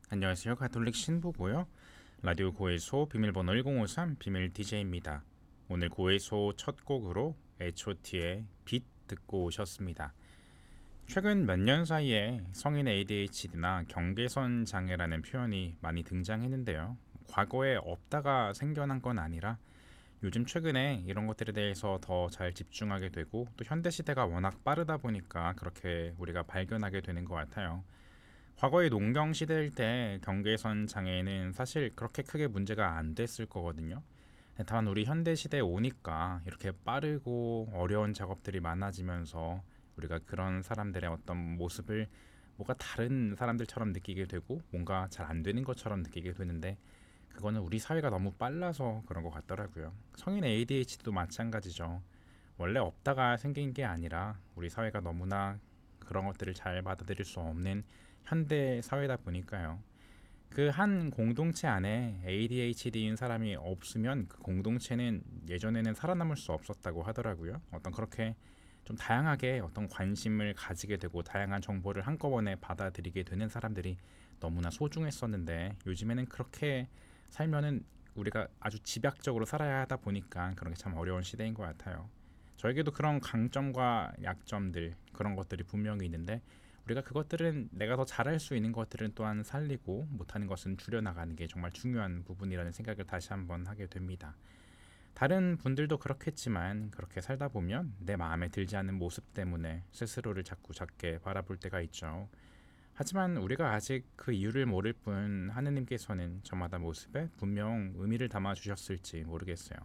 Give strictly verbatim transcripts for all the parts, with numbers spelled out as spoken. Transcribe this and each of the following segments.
안녕하세요. 가톨릭 신부고요. 라디오 고해소 비밀번호 일공오삼 비밀 디제이입니다. 오늘 고해소 첫 곡으로 에이치오티의 빛 듣고 오셨습니다. 최근 몇 년 사이에 성인 에이디에이치디나 경계선 장애라는 표현이 많이 등장했는데요. 과거에 없다가 생겨난 건 아니라 요즘 최근에 이런 것들에 대해서 더 잘 집중하게 되고 또 현대 시대가 워낙 빠르다 보니까 그렇게 우리가 발견하게 되는 것 같아요. 과거의 농경 시대일 때 경계선 장애는 사실 그렇게 크게 문제가 안 됐을 거거든요. 다만 우리 현대 시대에 오니까 이렇게 빠르고 어려운 작업들이 많아지면서 우리가 그런 사람들의 어떤 모습을 뭔가 다른 사람들처럼 느끼게 되고 뭔가 잘 안 되는 것처럼 느끼게 되는데, 그거는 우리 사회가 너무 빨라서 그런 것 같더라고요. 성인 에이디에이치디도 마찬가지죠. 원래 없다가 생긴 게 아니라 우리 사회가 너무나 그런 것들을 잘 받아들일 수 없는 현대 사회다 보니까요. 그 한 공동체 안에 에이디에이치디인 사람이 없으면 그 공동체는 예전에는 살아남을 수 없었다고 하더라고요. 어떤 그렇게 좀 다양하게 어떤 관심을 가지게 되고 다양한 정보를 한꺼번에 받아들이게 되는 사람들이 너무나 소중했었는데, 요즘에는 그렇게 살면은 우리가 아주 집약적으로 살아야 하다 보니까 그런 게 참 어려운 시대인 것 같아요. 저에게도 그런 강점과 약점들, 그런 것들이 분명히 있는데, 우리가 그것들은 내가 더 잘할 수 있는 것들은 또한 살리고 못하는 것은 줄여나가는 게 정말 중요한 부분이라는 생각을 다시 한번 하게 됩니다. 다른 분들도 그렇겠지만 그렇게 살다 보면 내 마음에 들지 않는 모습 때문에 스스로를 자꾸 작게 바라볼 때가 있죠. 하지만 우리가 아직 그 이유를 모를 뿐 하느님께서는 저마다 모습에 분명 의미를 담아 주셨을지 모르겠어요.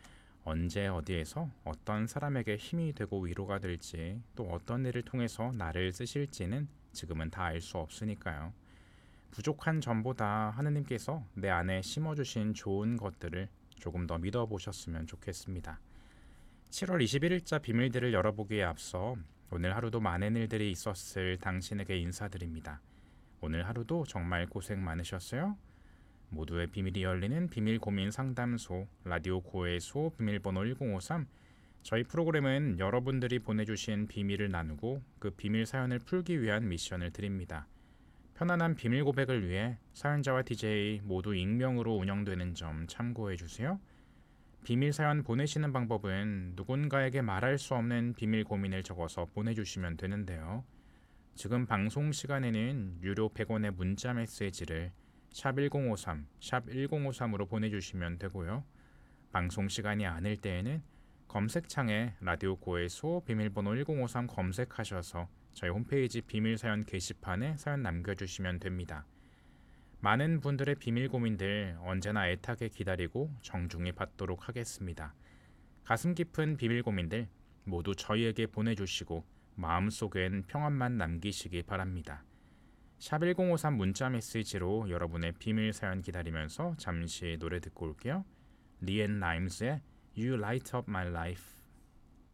언제 어디에서 어떤 사람에게 힘이 되고 위로가 될지, 또 어떤 일을 통해서 나를 쓰실지는 지금은 다 알 수 없으니까요. 부족한 점보다 하느님께서 내 안에 심어주신 좋은 것들을 조금 더 믿어보셨으면 좋겠습니다. 칠월 이십일일자 비밀들을 열어보기에 앞서 오늘 하루도 많은 일들이 있었을 당신에게 인사드립니다. 오늘 하루도 정말 고생 많으셨어요? 모두의 비밀이 열리는 비밀 고민 상담소 라디오 고해소 비밀번호 일공오삼. 저희 프로그램은 여러분들이 보내주신 비밀을 나누고 그 비밀 사연을 풀기 위한 미션을 드립니다. 편안한 비밀 고백을 위해 사연자와 디제이 모두 익명으로 운영되는 점 참고해 주세요. 비밀 사연 보내시는 방법은 누군가에게 말할 수 없는 비밀 고민을 적어서 보내주시면 되는데요. 지금 방송 시간에는 유료 백 원의 문자 메시지를 샵 일공오삼, 샵 일공오삼으로 보내주시면 되고요. 방송 시간이 아닐 때에는 검색창에 라디오 고해소 비밀번호 일공오삼 검색하셔서 저희 홈페이지 비밀사연 게시판에 사연 남겨주시면 됩니다. 많은 분들의 비밀 고민들 언제나 애타게 기다리고 정중히 받도록 하겠습니다. 가슴 깊은 비밀 고민들 모두 저희에게 보내주시고 마음속엔 평안만 남기시기 바랍니다. 샵 일공오삼 문자 메시지로 여러분의 비밀 사연 기다리면서 잠시 노래 듣고 올게요. 리앤 라임스의 You Light Up My Life.